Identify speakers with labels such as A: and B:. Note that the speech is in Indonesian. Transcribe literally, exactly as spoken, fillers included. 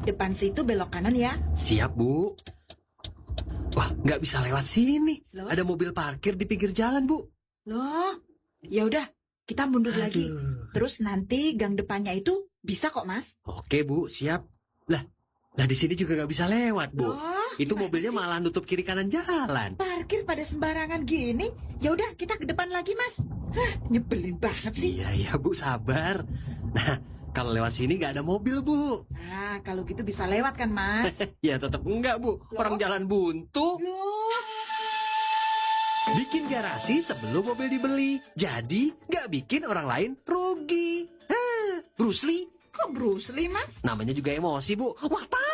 A: depan situ belok kanan ya.
B: Siap, Bu. Wah, nggak bisa lewat sini.
A: Loh?
B: Ada mobil parkir di pinggir jalan, Bu.
A: Loh, ya udah, kita mundur
B: Aduh.
A: lagi. Terus nanti gang depannya itu bisa kok, Mas.
B: Oke, Bu, siap. Lah, lah di sini juga nggak bisa lewat, Bu.
A: Loh,
B: Itu
A: gimana
B: mobilnya
A: sih?
B: malah nutup kiri kanan jalan.
A: Parkir pada sembarangan gini. Ya udah, kita ke depan lagi, Mas. Hah, nyebelin banget sih.
B: Iya, iya, Bu, sabar. Nah, kalau lewat sini nggak ada mobil, Bu.
A: Nah, kalau gitu bisa lewat kan, Mas?
B: Ya tetap enggak, Bu. Orang jalan buntu.
A: Loh,
B: Bikin garasi sebelum mobil dibeli. Jadi, nggak bikin orang lain rugi. Hah, Bruce Lee.
A: kok Bruce Lee, Mas?
B: Namanya juga emosi, Bu. Wah, tahu.